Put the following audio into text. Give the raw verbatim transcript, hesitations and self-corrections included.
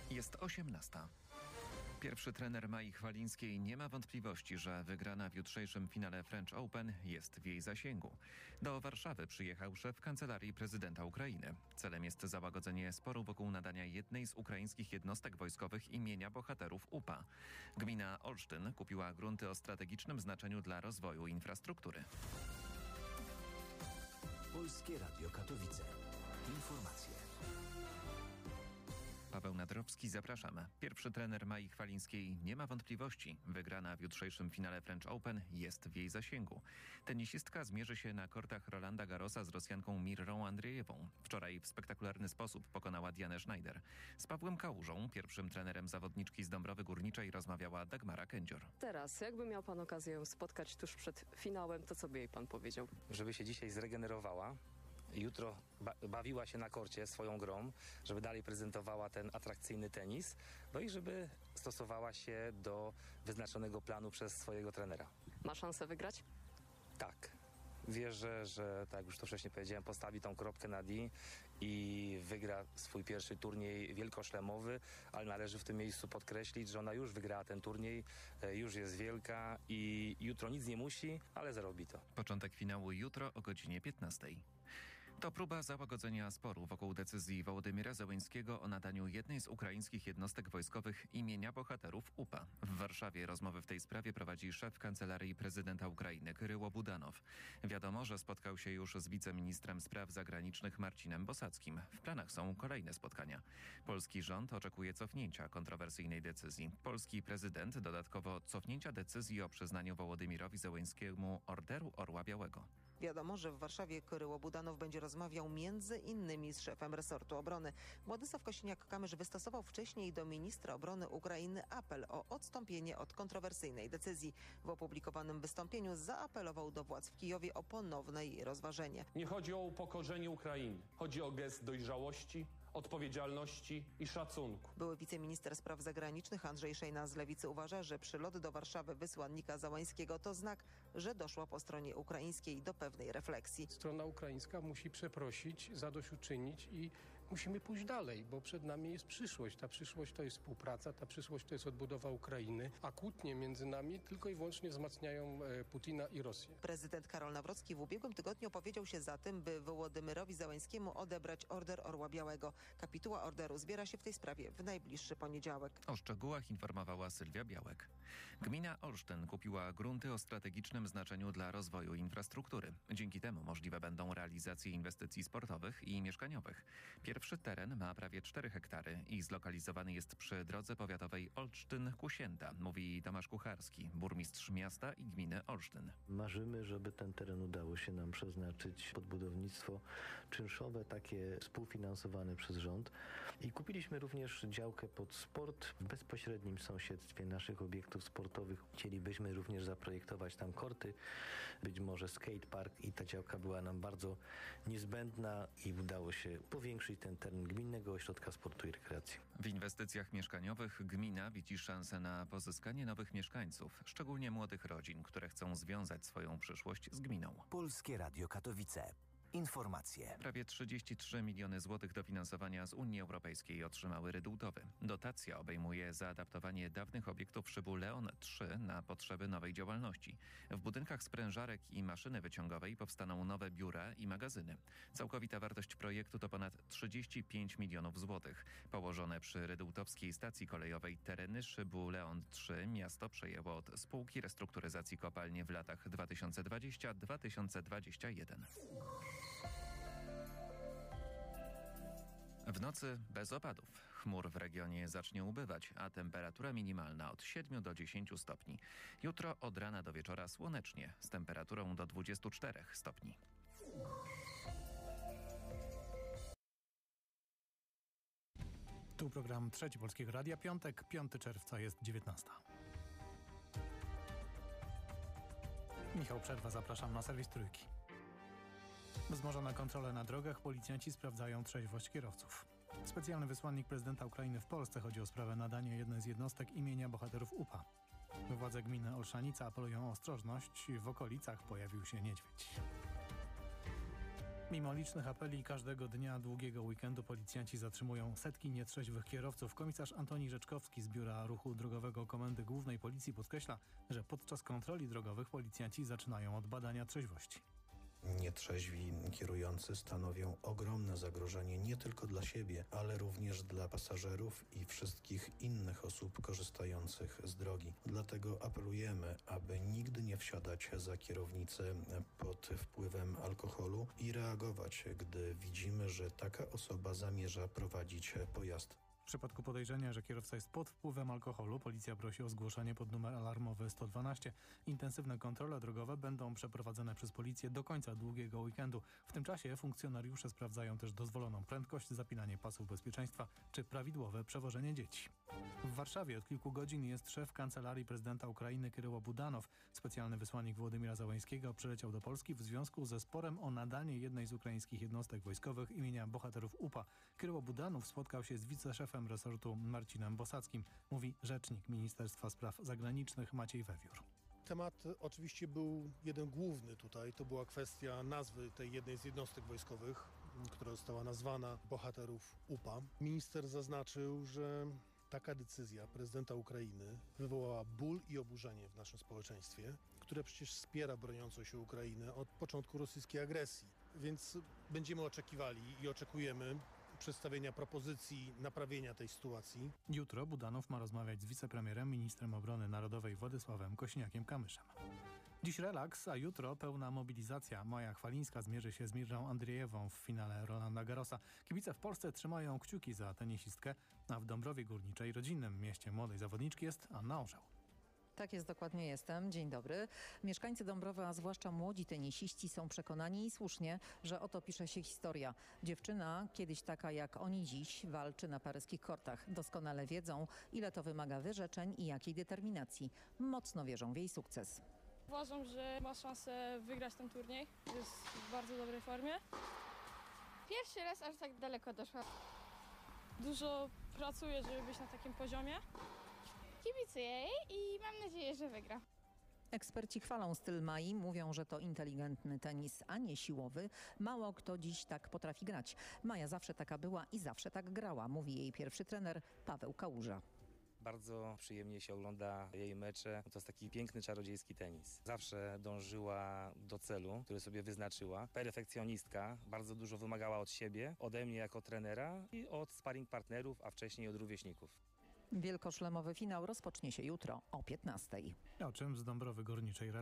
Jest osiemnasta. Pierwszy trener Mai Chwalińskiej nie ma wątpliwości, że wygrana w jutrzejszym finale French Open jest w jej zasięgu. Do Warszawy przyjechał szef Kancelarii Prezydenta Ukrainy. Celem jest załagodzenie sporu wokół nadania jednej z ukraińskich jednostek wojskowych imienia bohaterów U P A. Gmina Olsztyn kupiła grunty o strategicznym znaczeniu dla rozwoju infrastruktury. Polskie Radio Katowice. Informacje. Paweł Nadrowski, zapraszam. Pierwszy trener Mai Chwalińskiej nie ma wątpliwości. Wygrana w jutrzejszym finale French Open jest w jej zasięgu. Tenisistka zmierzy się na kortach Rolanda Garrosa z Rosjanką Mirrą Andrzejewą. Wczoraj w spektakularny sposób pokonała Dianę Schneider. Z Pawłem Kałużą, pierwszym trenerem zawodniczki z Dąbrowy Górniczej, rozmawiała Dagmara Kędzior. Teraz, jakby miał pan okazję ją spotkać tuż przed finałem, to co by jej pan powiedział? Żeby się dzisiaj zregenerowała. Jutro ba- bawiła się na korcie swoją grą, żeby dalej prezentowała ten atrakcyjny tenis, no i żeby stosowała się do wyznaczonego planu przez swojego trenera. Ma szansę wygrać? Tak. Wierzę, że, tak jak już to wcześniej powiedziałem, postawi tą kropkę na D i wygra swój pierwszy turniej wielkoszlemowy, ale należy w tym miejscu podkreślić, że ona już wygrała ten turniej, już jest wielka i jutro nic nie musi, ale zarobi to. Początek finału jutro o godzinie piętnastej. To próba załagodzenia sporu wokół decyzji Wołodymyra Zełenskiego o nadaniu jednej z ukraińskich jednostek wojskowych imienia bohaterów U P A. W Warszawie rozmowy w tej sprawie prowadzi szef Kancelarii Prezydenta Ukrainy Kyryło Budanow. Wiadomo, że spotkał się już z wiceministrem spraw zagranicznych Marcinem Bosackim. W planach są kolejne spotkania. Polski rząd oczekuje cofnięcia kontrowersyjnej decyzji. Polski prezydent dodatkowo cofnięcia decyzji o przyznaniu Wołodymyrowi Zełenskiemu Orderu Orła Białego. Wiadomo, że w Warszawie Kyryło Budanow będzie rozmawiał między innymi z szefem resortu obrony. Władysław Kosiniak-Kamysz wystosował wcześniej do ministra obrony Ukrainy apel o odstąpienie od kontrowersyjnej decyzji. W opublikowanym wystąpieniu zaapelował do władz w Kijowie o ponowne jej rozważenie. Nie chodzi o upokorzenie Ukrainy. Chodzi o gest dojrzałości, odpowiedzialności i szacunku. Były wiceminister spraw zagranicznych Andrzej Szejna z Lewicy uważa, że przylot do Warszawy wysłannika Załańskiego to znak, że doszło po stronie ukraińskiej do pewnej refleksji. Strona ukraińska musi przeprosić, zadośćuczynić i musimy pójść dalej, bo przed nami jest przyszłość. Ta przyszłość to jest współpraca, ta przyszłość to jest odbudowa Ukrainy, a kłótnie między nami tylko i wyłącznie wzmacniają Putina i Rosję. Prezydent Karol Nawrocki w ubiegłym tygodniu opowiedział się za tym, by Wołodymyrowi Zełenskiemu odebrać Order Orła Białego. Kapituła orderu zbiera się w tej sprawie w najbliższy poniedziałek. O szczegółach informowała Sylwia Białek. Gmina Olsztyn kupiła grunty o strategicznym znaczeniu dla rozwoju infrastruktury. Dzięki temu możliwe będą realizacje inwestycji sportowych i mieszkaniowych. Pierwszy teren ma prawie cztery hektary i zlokalizowany jest przy drodze powiatowej Olsztyn-Kusięta, mówi Tomasz Kucharski, burmistrz miasta i gminy Olsztyn. Marzymy, żeby ten teren udało się nam przeznaczyć pod budownictwo czynszowe, takie współfinansowane przez rząd. I kupiliśmy również działkę pod sport w bezpośrednim sąsiedztwie naszych obiektów sportowych. Chcielibyśmy również zaprojektować tam korty, być może skatepark i ta działka była nam bardzo niezbędna i udało się powiększyć ten teren Gminnego Ośrodka Sportu i Rekreacji. W inwestycjach mieszkaniowych gmina widzi szansę na pozyskanie nowych mieszkańców, szczególnie młodych rodzin, które chcą związać swoją przyszłość z gminą. Polskie Radio Katowice. Informacje. Prawie trzydzieści trzy miliony złotych dofinansowania z Unii Europejskiej otrzymały Rydultowy. Dotacja obejmuje zaadaptowanie dawnych obiektów szybu Leon trzy na potrzeby nowej działalności. W budynkach sprężarek i maszyny wyciągowej powstaną nowe biura i magazyny. Całkowita wartość projektu to ponad trzydzieści pięć milionów złotych. Położone przy Rydultowskiej stacji kolejowej tereny szybu Leon trzy miasto przejęło od Spółki Restrukturyzacji Kopalni w latach dwa tysiące dwudziestym do dwa tysiące dwudziestego pierwszego. W nocy bez opadów. Chmur w regionie zacznie ubywać, a temperatura minimalna od siedmiu do dziesięciu stopni. Jutro od rana do wieczora słonecznie, z temperaturą do dwudziestu czterech stopni. Tu program Trzeci Polskiego Radia. Piątek, piątego czerwca jest dziewiętnasta. Michał Przerwa, zapraszam na serwis Trójki. Wzmożone kontrole na drogach, policjanci sprawdzają trzeźwość kierowców. Specjalny wysłannik prezydenta Ukrainy w Polsce, chodzi o sprawę nadania jednej z jednostek imienia bohaterów U P A. Władze gminy Olszanica apelują o ostrożność, w okolicach pojawił się niedźwiedź. Mimo licznych apeli każdego dnia długiego weekendu policjanci zatrzymują setki nietrzeźwych kierowców. Komisarz Antoni Rzeczkowski z Biura Ruchu Drogowego Komendy Głównej Policji podkreśla, że podczas kontroli drogowych policjanci zaczynają od badania trzeźwości. Nietrzeźwi kierujący stanowią ogromne zagrożenie nie tylko dla siebie, ale również dla pasażerów i wszystkich innych osób korzystających z drogi. Dlatego apelujemy, aby nigdy nie wsiadać za kierownicę pod wpływem alkoholu i reagować, gdy widzimy, że taka osoba zamierza prowadzić pojazd. W przypadku podejrzenia, że kierowca jest pod wpływem alkoholu, policja prosi o zgłoszenie pod numer alarmowy sto dwanaście. Intensywne kontrole drogowe będą przeprowadzone przez policję do końca długiego weekendu. W tym czasie funkcjonariusze sprawdzają też dozwoloną prędkość, zapinanie pasów bezpieczeństwa czy prawidłowe przewożenie dzieci. W Warszawie od kilku godzin jest szef Kancelarii Prezydenta Ukrainy Kyryło Budanow. Specjalny wysłannik Wołodymyra Zełańskiego przyleciał do Polski w związku ze sporem o nadanie jednej z ukraińskich jednostek wojskowych imienia bohaterów U P A. Kyryło Budanow spotkał się z wiceszefem resortu Marcinem Bosackim, mówi rzecznik Ministerstwa Spraw Zagranicznych Maciej Wewiór. Temat oczywiście był jeden główny tutaj, to była kwestia nazwy tej jednej z jednostek wojskowych, która została nazwana bohaterów U P A. Minister zaznaczył, że taka decyzja prezydenta Ukrainy wywołała ból i oburzenie w naszym społeczeństwie, które przecież wspiera broniącą się Ukrainę od początku rosyjskiej agresji. Więc będziemy oczekiwali i oczekujemy przedstawienia propozycji naprawienia tej sytuacji. Jutro Budanow ma rozmawiać z wicepremierem, ministrem obrony narodowej Władysławem Kośniakiem-Kamyszem. Dziś relaks, a jutro pełna mobilizacja. Maja Chwalińska zmierzy się z Mirżą Andrzejewą w finale Rolanda Garrosa. Kibice w Polsce trzymają kciuki za tenisistkę, a w Dąbrowie Górniczej, rodzinnym mieście młodej zawodniczki, jest Anna Orzeł. Tak jest, dokładnie jestem. Dzień dobry. Mieszkańcy Dąbrowy, a zwłaszcza młodzi tenisiści są przekonani i słusznie, że oto pisze się historia. Dziewczyna, kiedyś taka jak oni dziś, walczy na paryskich kortach. Doskonale wiedzą, ile to wymaga wyrzeczeń i jakiej determinacji. Mocno wierzą w jej sukces. Uważam, że ma szansę wygrać ten turniej. Jest w bardzo dobrej formie. Pierwszy raz aż tak daleko doszła. Dużo pracuje, żeby być na takim poziomie. Kibicuję jej i mam nadzieję, że wygra. Eksperci chwalą styl Mai, mówią, że to inteligentny tenis, a nie siłowy. Mało kto dziś tak potrafi grać. Maja zawsze taka była i zawsze tak grała, mówi jej pierwszy trener Paweł Kałuża. Bardzo przyjemnie się ogląda jej mecze. To jest taki piękny, czarodziejski tenis. Zawsze dążyła do celu, który sobie wyznaczyła. Perfekcjonistka, bardzo dużo wymagała od siebie, ode mnie jako trenera i od sparring partnerów, a wcześniej od rówieśników. Wielkoszlemowy finał rozpocznie się jutro o piętnastej. O czym z Dąbrowy Górniczej